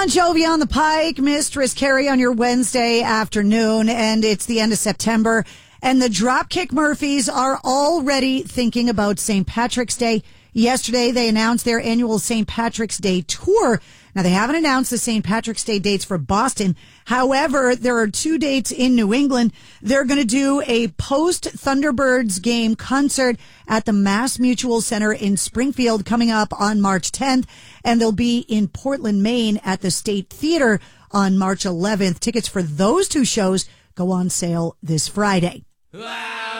Bon Jovi on the Pike, Mistress Carrie on your Wednesday afternoon, and it's the end of September, and the Dropkick Murphys are already thinking about St. Patrick's Day. Yesterday, they announced their annual St. Patrick's Day tour. Now, they haven't announced the St. Patrick's Day dates for Boston. However, there are 2 dates in New England. They're going to do a post-Thunderbirds game concert at the Mass Mutual Center in Springfield coming up on March 10th, and they'll be in Portland, Maine at the State Theater on March 11th. Tickets for those 2 shows go on sale this Friday.